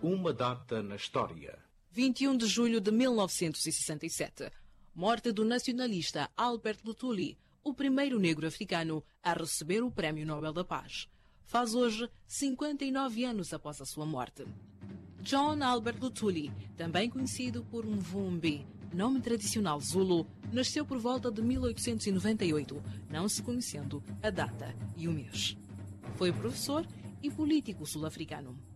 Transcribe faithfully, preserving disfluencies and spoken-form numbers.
Uma data na história. vinte e um de julho de mil novecentos e sessenta e sete. Morte do nacionalista Albert Luthuli, o primeiro negro africano a receber o Prémio Nobel da Paz. Faz hoje cinquenta e nove anos após a sua morte. John Albert Luthuli, também conhecido por Mvumbi, nome tradicional Zulu, nasceu por volta de mil oitocentos e noventa e oito, não se conhecendo a data e o mês. Foi professor e político sul-africano.